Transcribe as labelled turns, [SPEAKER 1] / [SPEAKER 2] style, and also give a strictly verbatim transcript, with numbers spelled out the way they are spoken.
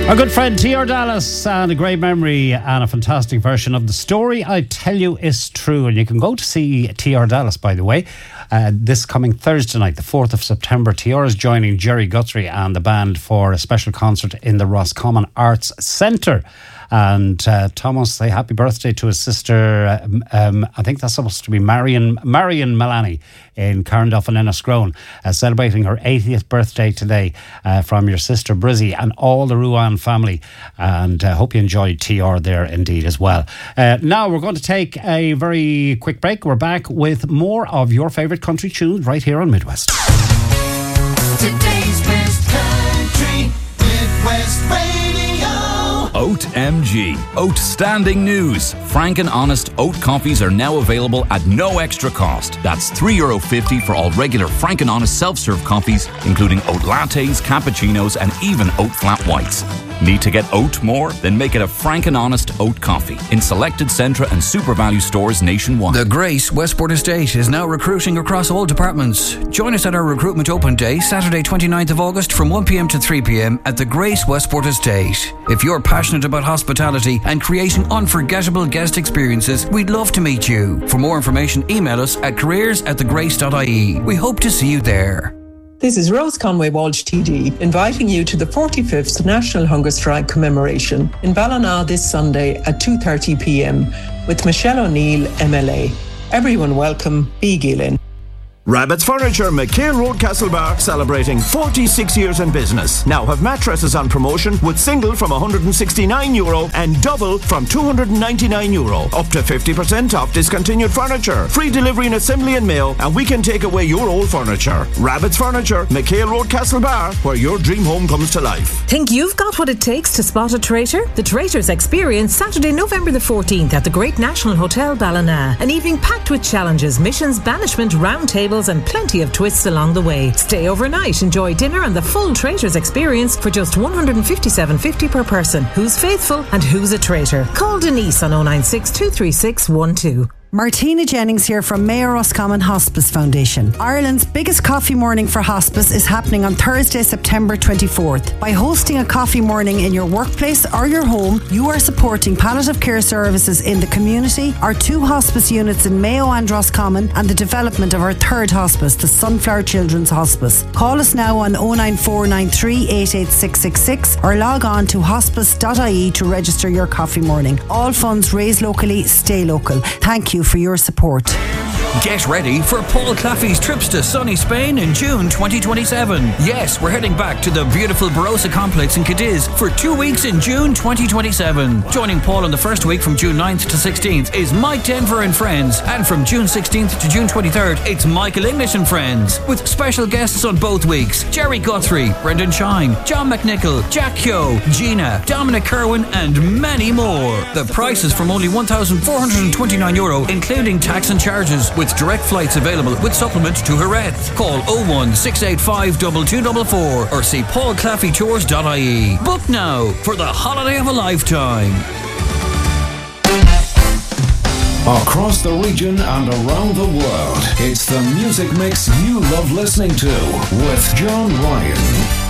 [SPEAKER 1] Our good friend T R Dallas, and a great memory and a fantastic version of The Story I Tell You Is True. And you can go to see T R Dallas, by the way, uh, this coming Thursday night, the fourth of September. T R is joining Jerry Guthrie and the band for a special concert in the Roscommon Arts Centre. And uh, Thomas, say happy birthday to his sister. Um, um, I think that's supposed to be Marion Marion Malani in Carnduff and Enniscrone, uh, celebrating her eightieth birthday today uh, from your sister Brizzy and all the Ruan family. And I uh, hope you enjoyed T R there indeed as well. Uh, now we're going to take a very quick break. We're back with more of your favourite country tunes right here on Midwest.
[SPEAKER 2] Today's Best Country, Midwest Radio.
[SPEAKER 3] Oat M G. Outstanding news. Frank and Honest oat coffees are now available at no extra cost. That's three euro fifty for all regular Frank and Honest self-serve coffees, including oat lattes, cappuccinos, and even oat flat whites. Need to get oat more? Then make it a Frank and Honest oat coffee in selected Centra and Super Value stores nationwide.
[SPEAKER 4] The Grace Westport Estate is now recruiting across all departments. Join us at our recruitment open day, Saturday twenty-ninth of August from one p.m. to three p.m. at the Grace Westport Estate. If you're passionate about hospitality and creating unforgettable guest experiences, we'd love to meet you. For more information, email us at careers at thegrace dot I E. We hope to see you there.
[SPEAKER 5] This is Rose Conway Walsh T D, inviting you to the forty-fifth National Hunger Strike commemoration in Ballina this Sunday at two thirty p.m. with Michelle O'Neill, M L A. Everyone welcome, B. Gillen.
[SPEAKER 6] Rabbit's Furniture, McHale Road, Castlebar, celebrating forty-six years in business. Now have mattresses on promotion with single from one hundred sixty-nine euro and double from two hundred ninety-nine euro. Up to fifty percent off discontinued furniture. Free delivery and assembly and mail, and we can take away your old furniture. Rabbit's Furniture, McHale Road, Castlebar, where your dream home comes to life.
[SPEAKER 7] Think you've got what it takes to spot a traitor? The Traitors Experience, Saturday, November the fourteenth at the Great National Hotel Ballina. An evening packed with challenges, missions, banishment, round tables, and plenty of twists along the way. Stay overnight, enjoy dinner and the full Traitors Experience for just one hundred fifty-seven fifty per person. Who's faithful and who's a traitor? Call Denise on oh nine six, two three six, one two.
[SPEAKER 8] Martina Jennings here from Mayor Roscommon Hospice Foundation. Ireland's biggest coffee morning for hospice is happening on Thursday, September twenty-fourth. By hosting a coffee morning in your workplace or your home, you are supporting palliative care services in the community, our two hospice units in Mayo and Roscommon, and the development of our third hospice, the Sunflower Children's Hospice. Call us now on oh nine four nine three, eight eight six six six or log on to hospice dot I E to register your coffee morning. All funds raised locally, stay local. Thank you for your support.
[SPEAKER 4] Get ready for Paul Claffey's trips to sunny Spain in June twenty twenty-seven. Yes, we're heading back to the beautiful Barossa Complex in Cadiz for two weeks in June twenty twenty-seven. Joining Paul in the first week from June ninth to sixteenth is Mike Denver and Friends, and from June sixteenth to June twenty-third it's Michael English and Friends, with special guests on both weeks: Jerry Guthrie, Brendan Shine, John McNichol, Jack Kyo, Gina, Dominic Kerwin, and many more. The price is from only one thousand four hundred twenty-nine euro, including tax and charges, with direct flights available with supplement to Jerez. Call oh one, six eight five, two two four four or see paul claffey tours dot I E. Book now for the holiday of a lifetime.
[SPEAKER 9] Across the region and around the world, it's the music mix you love listening to with John Ryan.